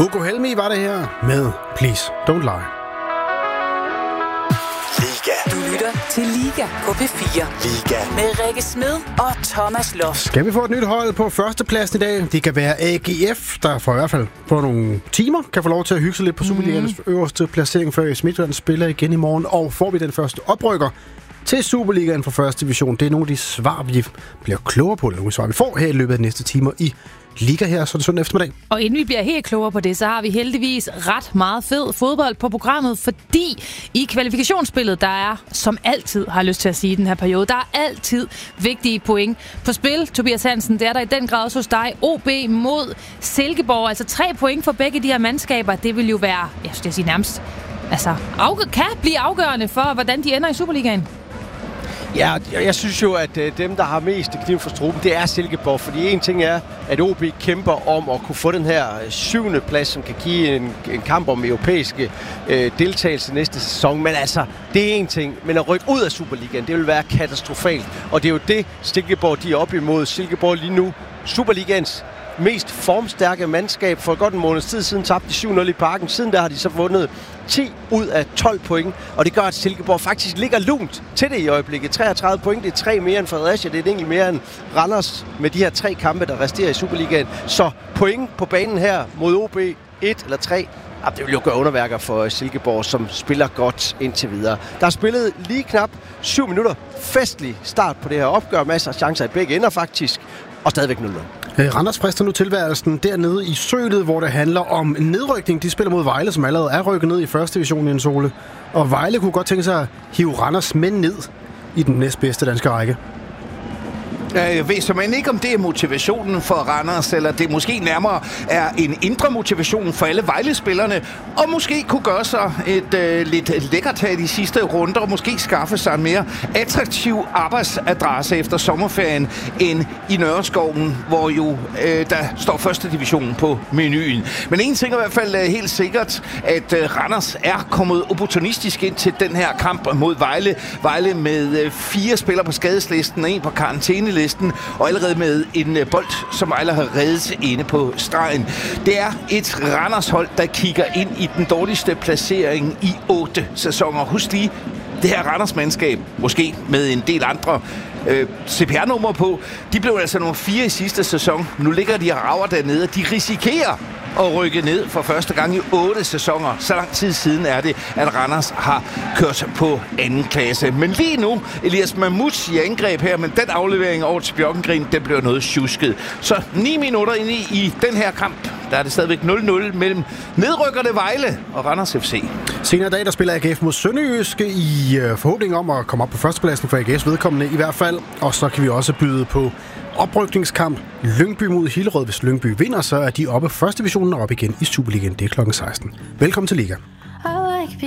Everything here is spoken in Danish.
Hugo Helmi var det her med Please Don't Lie. Liga. Du lytter til Liga på P4. Liga. Med Rikke Smed og Thomas Loft. Skal vi få et nyt hold på førstepladsen i dag? Det kan være AGF, der for i hvert fald på nogle timer kan få lov til at hygge sig lidt på Superligaens øverste placering, før Midtjylland spiller igen i morgen. Og får vi den første oprykker til Superligaen fra første division? Det er nogle af de svar, vi bliver klogere på, nogle svar, vi får her i løbet af de næste timer i Liga her, så det søndag eftermiddag. Og inden vi bliver helt klogere på det, så har vi heldigvis ret meget fed fodbold på programmet, fordi i kvalifikationsspillet, der er, som altid har jeg lyst til at sige i den her periode, der er altid vigtige point på spil. Tobias Hansen, det er der i den grad også hos dig. OB mod Silkeborg, altså 3 point for begge de her mandskaber, det vil jo være, jeg skal sige nærmest, altså kan blive afgørende for, hvordan de ender i Superligaen. Ja, jeg synes jo, at dem, der har mest kniv for struben, det er Silkeborg. Fordi en ting er, at OB kæmper om at kunne få den her 7. plads, som kan give en kamp om europæiske deltagelse næste sæson. Men altså, det er en ting. Men at rykke ud af Superligaen, det vil være katastrofalt. Og det er jo det, Silkeborg de er op imod. Silkeborg lige nu, Superligaens mest formstærke mandskab. For godt en måneds tid siden tabte de 7-0 i Parken. Siden der har de så vundet 10 ud af 12 point, og det gør, at Silkeborg faktisk ligger lunt til det i øjeblikket. 33 point, det er 3 mere end Fredericia, det er et enkelt mere end Randers med de her 3 kampe, der resterer i Superligaen. Så point på banen her mod OB, 1 eller 3, det vil jo gøre underværker for Silkeborg, som spiller godt indtil videre. Der er spillet lige knap 7 minutter. Festlig start på det her opgør. Masser af chancer i begge ender faktisk, og stadigvæk 0-0. Randers frister nu tilværelsen dernede i Sølet, hvor det handler om nedrykning. De spiller mod Vejle, som allerede er rykket ned i første division i en Ole. Og Vejle kunne godt tænke sig at hive Randers med ned i den næstbedste danske række. Jeg ved simpelthen ikke, om det er motivationen for Randers, eller det måske nærmere er en indre motivation for alle Vejle-spillerne, og måske kunne gøre sig et lidt lækkert her i de sidste runder, og måske skaffe sig en mere attraktiv arbejdsadresse efter sommerferien end i Nørreskoven, hvor jo der står første division på menuen. Men en ting er i hvert fald helt sikkert, at Randers er kommet opportunistisk ind til den her kamp mod Vejle. Vejle med 4 spillere på skadeslisten og 1 på karantænelisten, og allerede med en bold, som Vejle har reddet inde på stregen. Det er et Randers-hold, der kigger ind i den dårligste placering i 8 sæsoner. Husk lige, det her Randers-mandskab, måske med en del andre CPR-nummer på, de blev altså nummer 4 i sidste sæson. Nu ligger de og rager dernede, og de risikerer at rykke ned for første gang i 8 sæsoner. Så lang tid siden er det, at Randers har kørt på anden klasse. Men lige nu, Elias Mahmoud i angreb her, men den aflevering over til Bjørkengren, den bliver noget tjusket. Så 9 minutter inde i den her kamp, der er det stadigvæk 0-0 mellem nedrykkerne Vejle og Randers FC. Senere i dag, der spiller AGF mod Sønderjyske i forhåbning om at komme op på førstepladsen for AGF's vedkommende i hvert fald. Og så kan vi også byde på oprykningskamp Lyngby mod Hillerød. Hvis Lyngby vinder, så er de oppe første divisionen og op igen i Superligaen. Det er klokken 16. Velkommen til Liga.